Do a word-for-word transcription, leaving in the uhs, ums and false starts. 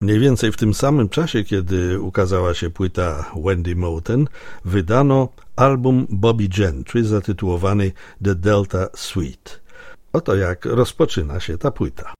Mniej więcej w tym samym czasie, kiedy ukazała się płyta Wendy Moten, wydano album Bobbie Gentry zatytułowany The Delta Suite. Oto jak rozpoczyna się ta płyta.